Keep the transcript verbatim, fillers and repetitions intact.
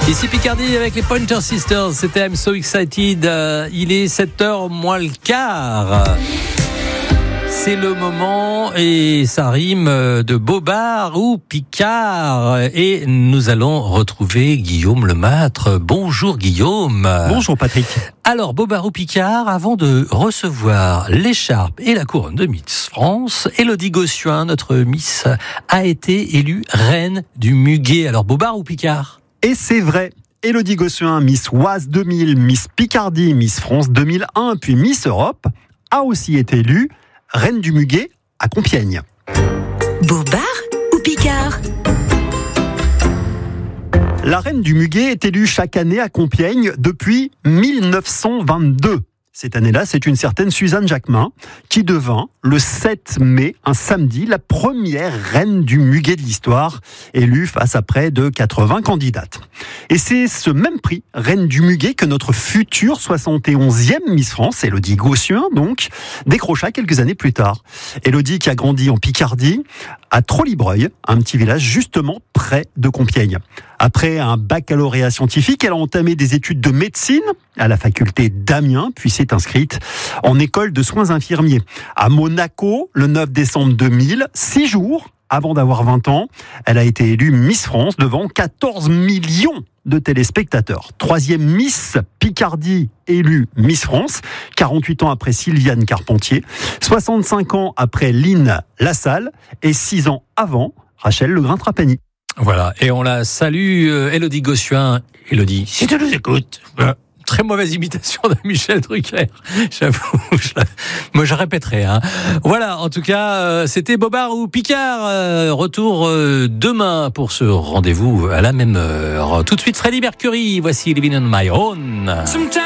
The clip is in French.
Ici Picardie avec les Pointer Sisters, c'était I'm So Excited. Euh, il est sept heures moins le quart. C'est le moment et ça rime de Bobard ou Picard. Et nous allons retrouver Guillaume Lemâtre. Bonjour Guillaume. Bonjour Patrick. Alors Bobard ou Picard, avant de recevoir l'écharpe et la couronne de Miss France, Élodie Gossuin, notre Miss, a été élue reine du Muguet. Alors Bobard ou Picard ? Et c'est vrai, Élodie Gossuin, Miss Oise deux mille, Miss Picardie, Miss France deux mille un, puis Miss Europe, a aussi été élue reine du Muguet à Compiègne. Bobard ou Picard ? La reine du Muguet est élue chaque année à Compiègne depuis mille neuf cent vingt-deux. Cette année-là, c'est une certaine Suzanne Jacquemin qui devint, le sept mai, un samedi, la première reine du Muguet de l'histoire, élue face à près de quatre-vingts candidates. Et c'est ce même prix, reine du Muguet, que notre future soixante et onzième Miss France, Élodie Gossuin, donc, décrocha quelques années plus tard. Élodie, qui a grandi en Picardie, à Trollibreuil, un petit village justement près de Compiègne. Après un baccalauréat scientifique, elle a entamé des études de médecine à la faculté d'Amiens, puis s'est inscrite en école de soins infirmiers à Monaco le neuf décembre deux mille, six jours avant d'avoir vingt ans. Elle a été élue Miss France devant quatorze millions de téléspectateurs. Troisième Miss Picardie élue Miss France, quarante-huit ans après Sylviane Carpentier, soixante-cinq ans après Lynn Lassalle et six ans avant Rachel Legrain-Trapani. Voilà, et on la salue, euh, Élodie Gossuin. Élodie, si tu nous écoutes, euh, très mauvaise imitation de Michel Drucker, j'avoue, je, moi je répéterai. Hein. Voilà, en tout cas, euh, c'était Bobard ou Picard. Euh, retour euh, demain pour ce rendez-vous à la même heure. Tout de suite, Freddie Mercury, voici Living on My Own.